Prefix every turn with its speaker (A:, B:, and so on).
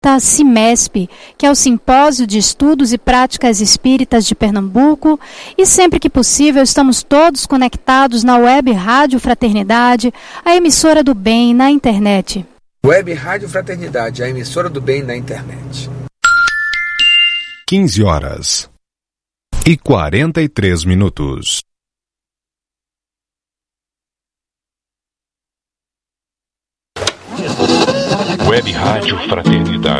A: CIMESP, que é o Simpósio de Estudos e Práticas Espíritas de Pernambuco, e sempre que possível estamos todos conectados na Web Rádio Fraternidade, a emissora do bem na internet.
B: Web Rádio Fraternidade, a emissora do bem na internet.
C: 15h43.
D: Web Rádio Fraternidade.